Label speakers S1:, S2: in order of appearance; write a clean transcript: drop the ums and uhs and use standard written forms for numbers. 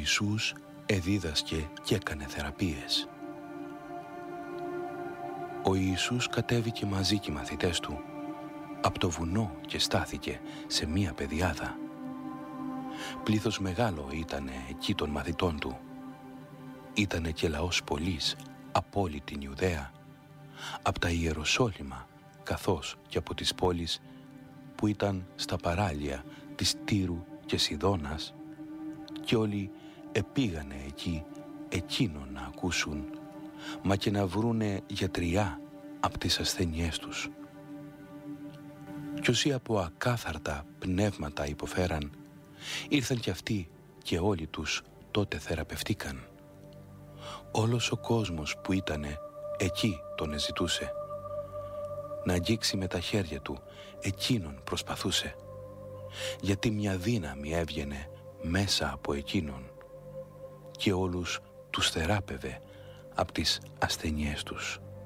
S1: Ιησούς εδίδασκε και έκανε θεραπείες. Ο Ιησούς κατέβηκε μαζί και οι μαθητές του από το βουνό και στάθηκε σε μία πεδιάδα. Πλήθος μεγάλο ήτανε εκεί των μαθητών του. Ήτανε και λαός πολλής από όλη την Ιουδαία, από τα Ιεροσόλυμα καθώς και από τις πόλεις που ήταν στα παράλια της Τύρου και Σιδώνας, και όλοι επήγανε εκεί εκείνον να ακούσουν, μα και να βρούνε γιατριά από τις ασθένειές τους. Κι όσοι από ακάθαρτα πνεύματα υποφέραν, ήρθαν κι αυτοί και όλοι τους τότε θεραπευτήκαν. Όλος ο κόσμος που ήτανε εκεί τον ζητούσε. Να αγγίξει με τα χέρια του εκείνον προσπαθούσε, γιατί μια δύναμη έβγαινε μέσα από εκείνον και όλους τους θεράπευε από τις ασθενειές τους.